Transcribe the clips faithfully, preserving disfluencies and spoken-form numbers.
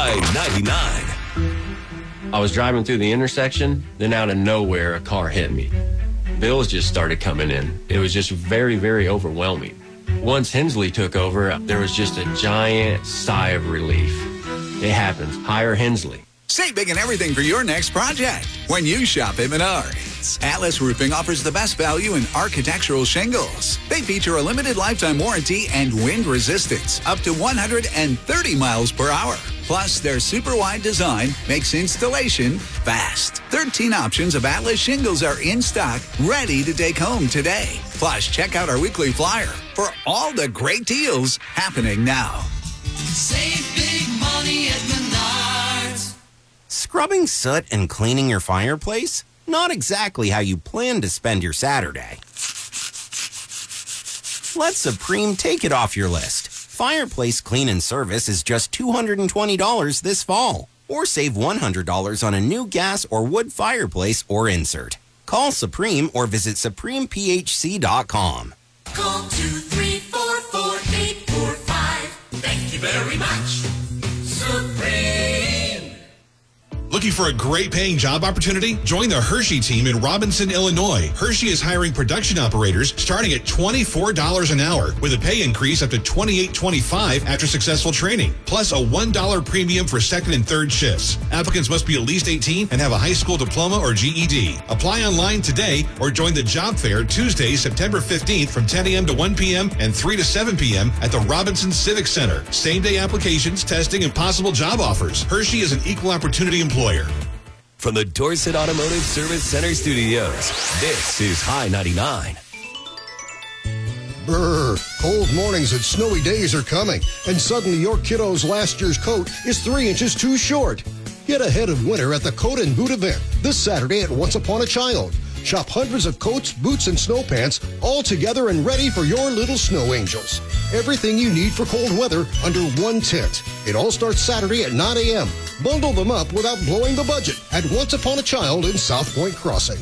High ninety-nine. I was driving through the intersection, then out of nowhere, a car hit me. Bills just started coming in. It was just very, very overwhelming. Once Hensley took over, there was just a giant sigh of relief. It happens. Hire Hensley. Save big and everything for your next project when you shop at Menards. Atlas Roofing offers the best value in architectural shingles. They feature a limited lifetime warranty and wind resistance up to one hundred thirty miles per hour. Plus, their super wide design makes installation fast. thirteen options of Atlas shingles are in stock, ready to take home today. Plus, check out our weekly flyer for all the great deals happening now. Save big money at Menards. Scrubbing soot and cleaning your fireplace? Not exactly how you plan to spend your Saturday. Let Supreme take it off your list. Fireplace clean and service is just two hundred twenty dollars this fall. Or save one hundred dollars on a new gas or wood fireplace or insert. Call Supreme or visit supreme p h c dot com. Call two three four four eight four five. Thank you very much. Supreme. Looking for a great paying job opportunity? Join the Hershey team in Robinson, Illinois. Hershey is hiring production operators starting at twenty-four dollars an hour with a pay increase up to twenty-eight twenty-five after successful training, plus a one dollar premium for second and third shifts. Applicants must be at least eighteen and have a high school diploma or G E D. Apply online today or join the job fair Tuesday, September fifteenth from ten a.m. to one p.m. and three to seven p.m. at the Robinson Civic Center. Same day applications, testing, and possible job offers. Hershey is an equal opportunity employer. From the Dorset Automotive Service Center Studios, this is High ninety-nine. Brr, cold mornings and snowy days are coming, and suddenly your kiddo's last year's coat is three inches too short. Get ahead of winter at the Coat and Boot event this Saturday at Once Upon a Child. Shop hundreds of coats, boots, and snow pants all together and ready for your little snow angels. Everything you need for cold weather under one tent. It all starts Saturday at nine a.m. Bundle them up without blowing the budget at Once Upon a Child in South Point Crossing.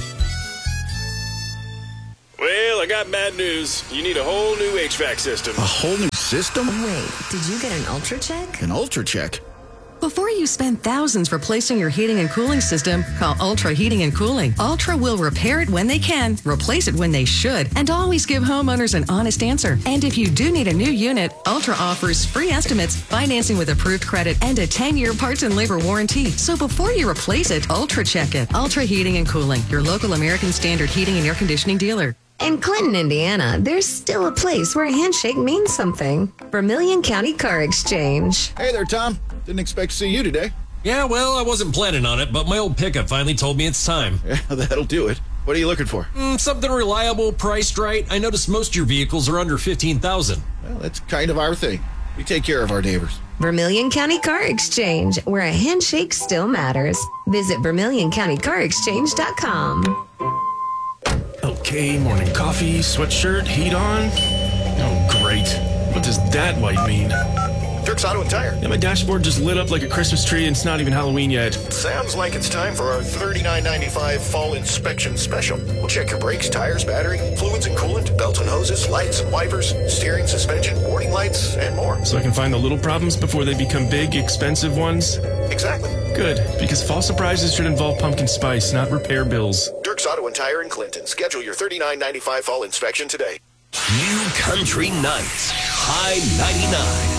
Well, I got bad news. You need a whole new H V A C system. A whole new system? Wait, did you get an Ultra Check? An Ultra Check? Before you spend thousands replacing your heating and cooling system, call Ultra Heating and Cooling. Ultra will repair it when they can, replace it when they should, and always give homeowners an honest answer. And if you do need a new unit, Ultra offers free estimates, financing with approved credit, and a ten-year parts and labor warranty. So before you replace it, Ultra check it. Ultra Heating and Cooling, your local American Standard heating and air conditioning dealer. In Clinton, Indiana, there's still a place where a handshake means something. Vermilion County Car Exchange. Hey there, Tom. Didn't expect to see you today. Yeah, well, I wasn't planning on it, but my old pickup finally told me it's time. Yeah, that'll do it. What are you looking for? Mm, something reliable, priced right. I noticed most of your vehicles are under fifteen thousand dollars. Well, that's kind of our thing. We take care of our neighbors. Vermilion County Car Exchange, where a handshake still matters. Visit vermilion county car exchange dot com. Okay, morning coffee, sweatshirt, heat on. Oh, great. What does that light mean? Dirk's Auto and Tire. Yeah, my dashboard just lit up like a Christmas tree and it's not even Halloween yet. Sounds like it's time for our thirty-nine ninety-five fall inspection special. We'll check your brakes, tires, battery, fluids and coolant, belts and hoses, lights and wipers, steering, suspension, warning lights, and more. So I can find the little problems before they become big, expensive ones? Exactly. Good, because fall surprises should involve pumpkin spice, not repair bills. Dirk's Auto and Tire in Clinton. Schedule your thirty-nine ninety-five fall inspection today. New Country Nights, High ninety-nine.